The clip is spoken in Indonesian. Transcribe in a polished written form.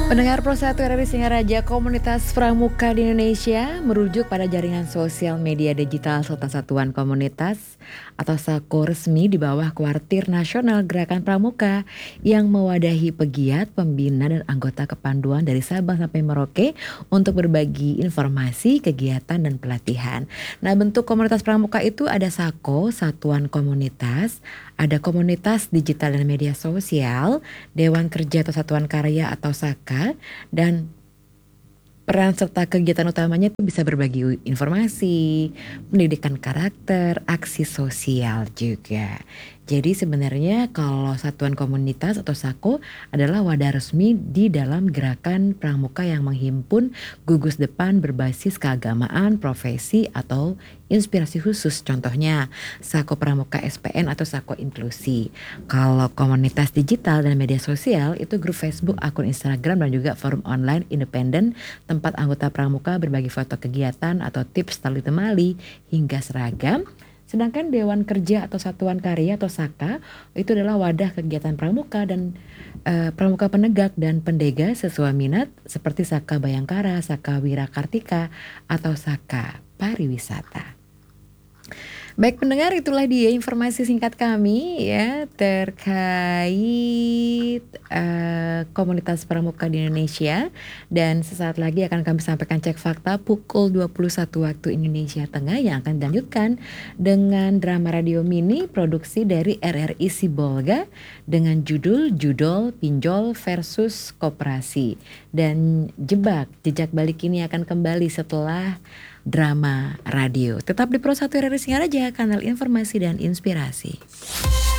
Pendengar Pro 1 RRI Singaraja, komunitas pramuka di Indonesia merujuk pada jaringan sosial media digital serta satuan komunitas atau SAKO resmi di bawah Kuartir Nasional Gerakan Pramuka yang mewadahi pegiat, pembina, dan anggota kepanduan dari Sabang sampai Merauke untuk berbagi informasi, kegiatan, dan pelatihan. Nah, bentuk komunitas pramuka itu ada SAKO, Satuan Komunitas, ada komunitas digital dan media sosial, Dewan Kerja atau Satuan Karya atau SAKA, dan peran serta kegiatan utamanya itu bisa berbagi informasi, pendidikan karakter, aksi sosial juga. Jadi sebenarnya kalau satuan komunitas atau SAKO adalah wadah resmi di dalam gerakan pramuka yang menghimpun gugus depan berbasis keagamaan, profesi, atau inspirasi khusus. Contohnya SAKO Pramuka SPN atau SAKO Inklusi. Kalau komunitas digital dan media sosial itu grup Facebook, akun Instagram, dan juga forum online independen tempat anggota pramuka berbagi foto kegiatan atau tips tali temali hingga seragam. Sedangkan Dewan Kerja atau Satuan Karya atau SAKA itu adalah wadah kegiatan pramuka dan pramuka penegak dan pendega sesuai minat seperti SAKA Bayangkara, SAKA Wirakartika, atau SAKA Pariwisata. Baik pendengar, itulah dia informasi singkat kami ya terkait komunitas pramuka di Indonesia, dan sesaat lagi akan kami sampaikan cek fakta pukul 21 waktu Indonesia Tengah yang akan dilanjutkan dengan drama radio mini produksi dari RRI Sibolga dengan judul Pinjol versus Koperasi, dan jejak balik ini akan kembali setelah drama radio. Tetap di Pro 1 RRI Singaraja, kanal informasi dan inspirasi.